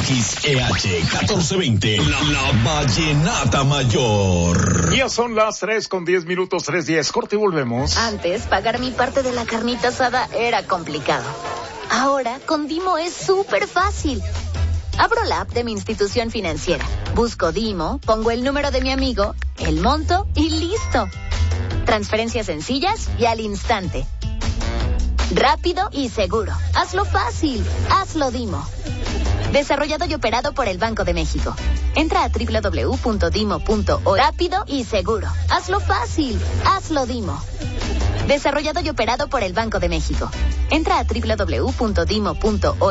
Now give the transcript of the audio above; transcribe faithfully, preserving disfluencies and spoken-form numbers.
X E H catorce veinte, la, la Vallenata Mayor. Ya son las tres con diez minutos, tres diez. Corte y volvemos. Antes, pagar mi parte de la carnita asada era complicado. Ahora, con Dimo es súper fácil. Abro la app de mi institución financiera, busco Dimo, pongo el número de mi amigo, el monto y listo. Transferencias sencillas y al instante. Rápido y seguro. Hazlo fácil. Hazlo Dimo. Desarrollado y operado por el Banco de México. Entra a doble u doble u doble u punto dimo punto org. Rápido y seguro. Hazlo fácil. Hazlo Dimo. Desarrollado y operado por el Banco de México. Entra a doble u doble u doble u punto dimo punto org.